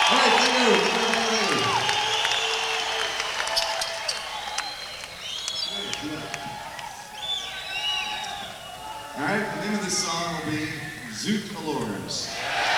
All right, thank you. All right, the name of this song will be Zoot Allures.